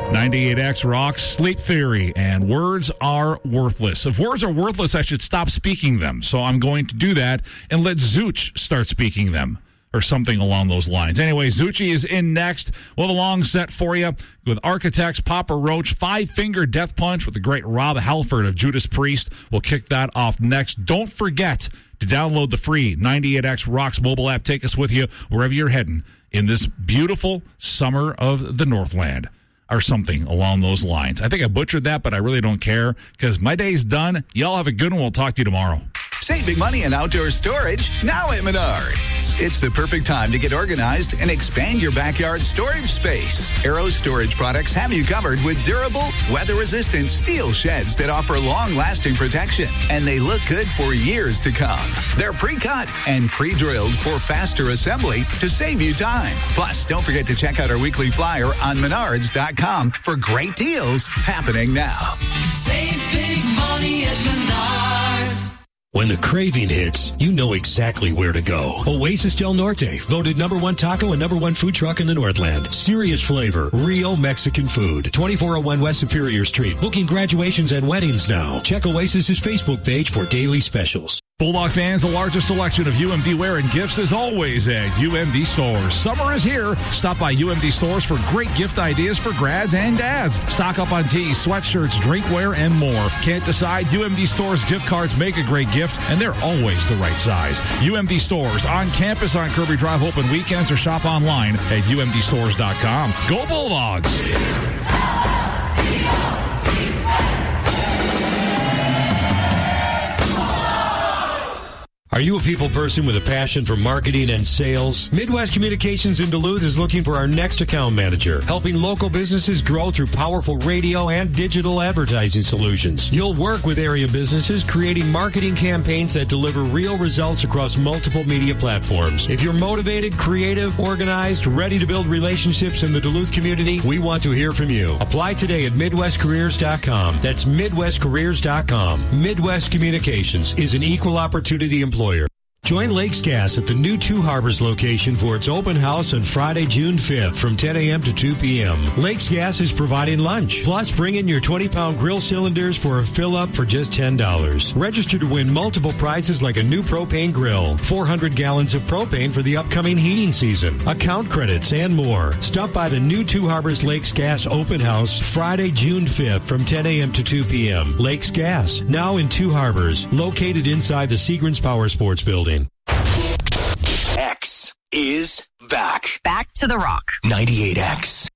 98X rocks Sleep Theory, and words are worthless. If words are worthless, I should stop speaking them. So I'm going to do that and let Zooch start speaking them, or something along those lines. Anyway, Zucci is in next. We'll have a long set for you with Architects, Papa Roach, Five Finger Death Punch with the great Rob Halford of Judas Priest. We'll kick that off next. Don't forget to download the free 98X Rocks mobile app. Take us with you wherever you're heading in this beautiful summer of the Northland, or something along those lines. I think I butchered that, but I really don't care because my day's done. Y'all have a good one. We'll talk to you tomorrow. Save big money in outdoor storage now at Menards. It's the perfect time to get organized and expand your backyard storage space. Arrow Storage products have you covered with durable, weather-resistant steel sheds that offer long-lasting protection, and they look good for years to come. They're pre-cut and pre-drilled for faster assembly to save you time. Plus, don't forget to check out our weekly flyer on Menards.com for great deals happening now. Save big money at Menards. When the craving hits, you know exactly where to go. Oasis Del Norte, voted #1 taco and #1 food truck in the Northland. Serious flavor, real Mexican food. 2401 West Superior Street. Booking graduations and weddings now. Check Oasis's Facebook page for daily specials. Bulldog fans, the largest selection of UMD wear and gifts is always at UMD Stores. Summer is here. Stop by UMD Stores for great gift ideas for grads and dads. Stock up on tees, sweatshirts, drinkware, and more. Can't decide? UMD Stores gift cards make a great gift, and they're always the right size. UMD Stores on campus on Kirby Drive, open weekends, or shop online at umdstores.com. Go Bulldogs! Are you a people person with a passion for marketing and sales? Midwest Communications in Duluth is looking for our next account manager, helping local businesses grow through powerful radio and digital advertising solutions. You'll work with area businesses creating marketing campaigns that deliver real results across multiple media platforms. If you're motivated, creative, organized, ready to build relationships in the Duluth community, we want to hear from you. Apply today at MidwestCareers.com. That's MidwestCareers.com. Midwest Communications is an equal opportunity employer. Join Lakes Gas at the new Two Harbors location for its open house on Friday, June 5th from 10 a.m. to 2 p.m. Lakes Gas is providing lunch. Plus, bring in your 20-pound grill cylinders for a fill-up for just $10. Register to win multiple prizes like a new propane grill, 400 gallons of propane for the upcoming heating season, account credits, and more. Stop by the new Two Harbors Lakes Gas open house Friday, June 5th from 10 a.m. to 2 p.m. Lakes Gas, now in Two Harbors, located inside the Seagrams Power Sports Building. X is back. Back to the rock. 98X.